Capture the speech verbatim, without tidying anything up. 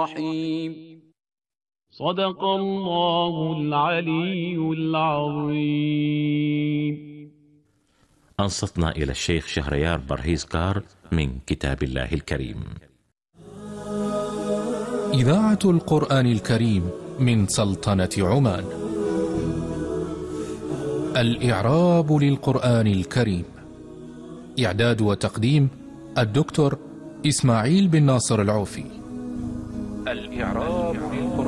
الرحيم. صدق الله العلي العظيم. أنصتنا إلى الشيخ شهريار برهيزكار من كتاب الله الكريم. إذاعة القرآن الكريم من سلطنة عمان. الإعراب للقرآن الكريم. إعداد وتقديم الدكتور إسماعيل بن ناصر العوفي. الإعراب للقرآن